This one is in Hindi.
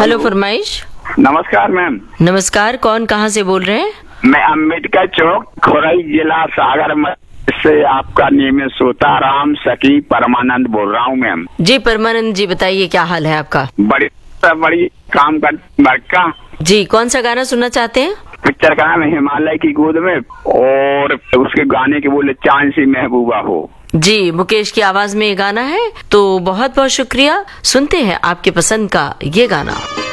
हेलो फरमाइश। नमस्कार मैम। नमस्कार, कौन कहाँ से बोल रहे हैं? मैं अम्बेडकर चौक, खोरई, जिला सागर से आपका नियमित श्रोता राम सखी परमानंद बोल रहा हूँ मैम। जी परमानंद जी, बताइए क्या हाल है आपका? बड़ी काम कर बड़का। जी, कौन सा गाना सुनना चाहते हैं? पिक्चर का नाम है हिमालय की गोद में, और उसके गाने के बोले चांद सी महबूबा हो। जी, मुकेश की आवाज में ये गाना है, तो बहुत बहुत शुक्रिया। सुनते हैं आपके पसंद का ये गाना।